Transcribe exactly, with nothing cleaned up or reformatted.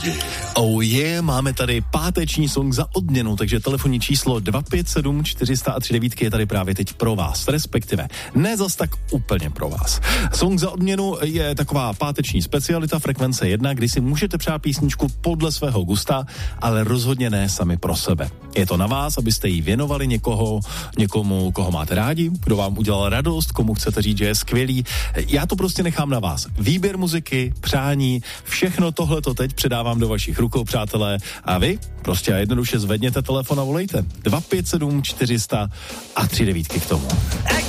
Oh yeah, máme tady páteční song za odměnu, takže telefonní číslo dva pět sedm čtyři sta tři devět je tady právě teď pro vás, respektive ne zas tak úplně pro vás. Song za odměnu je taková páteční specialita Frekvence jedna, kdy si můžete přát písničku podle svého gusta, ale rozhodně ne sami pro sebe. Je to na vás, abyste jí věnovali někoho, někomu, koho máte rádi, kdo vám udělal radost, komu chcete říct, že je skvělý. Já to prostě nechám na vás. Výběr muziky, přání, všechno tohle to teď předávám do vašich rukou, přátelé. A vy prostě jednoduše zvedněte telefon a volejte. dva pět sedm čtyři sta a tři devítky k tomu.